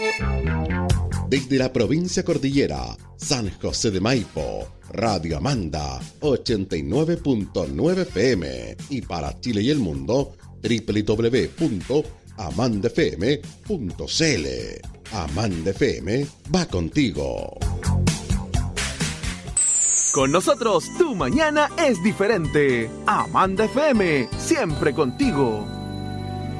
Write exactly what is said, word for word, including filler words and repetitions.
Desde la provincia cordillera, San José de Maipo, Radio Amanda ochenta y nueve punto nueve F M y para Chile y el mundo doble u doble u doble u punto amanda f m punto c l. Amanda F M va contigo. Con nosotros tu mañana es diferente. Amanda F M, siempre contigo.